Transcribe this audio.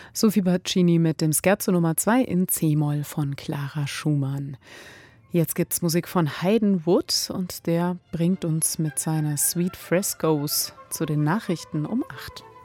Sophie Baccini mit dem Scherzo Nummer 2 in C-Moll von Clara Schumann. Jetzt gibt's Musik von Hayden Wood und der bringt uns mit seiner Sweet Frescoes zu den Nachrichten um 8.